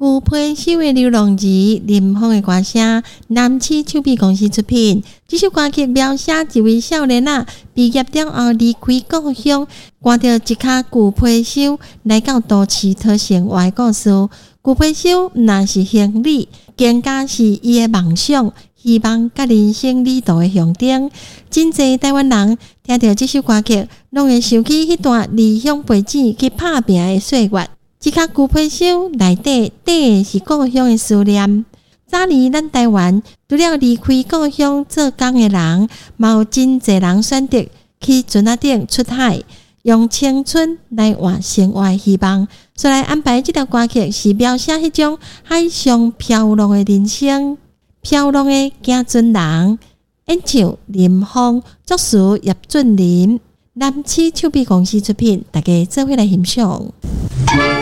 旧批手的流浪儿，林峰的歌声，南市唱片公司出品。这首歌曲描写一位少年毕业中后离开故乡，赶着一卡旧批手来到都市讨生活的故事。旧批手若是行李，更加是伊的梦想，希望甲人生旅途的象征。真侪台湾人听到这首歌曲，拢会想起迄段离乡背井去打拼的岁月。一卡旧批手内底底是故乡的思念。早年咱台湾除了离开故乡做工的人，嘛有真侪人选择去船仔顶出海，用青春来换生活的希望。所以来安排这条歌曲是描写迄种海上飘浪的人生，飘浪的行船人。演唱林峰，作词叶俊麟，南市唱片公司出品，大家做伙来欣赏。